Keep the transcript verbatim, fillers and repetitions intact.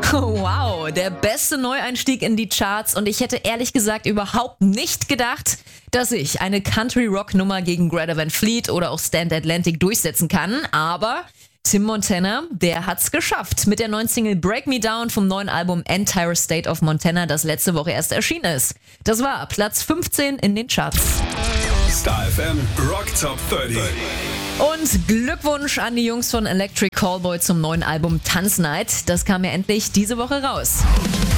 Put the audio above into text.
Wow, der beste Neueinstieg in die Charts und ich hätte ehrlich gesagt überhaupt nicht gedacht, dass ich eine Country-Rock-Nummer gegen Greta Van Fleet oder auch Stand Atlantic durchsetzen kann, aber Tim Montana, der hat's geschafft mit der neuen Single Break Me Down vom neuen Album Entire State of Montana, das letzte Woche erst erschienen ist. Das war Platz fünfzehn in den Charts. Star F M Rock Top dreißig. Und Glückwunsch an die Jungs von Electric Callboy zum neuen Album Tanznight. Das kam ja endlich diese Woche raus.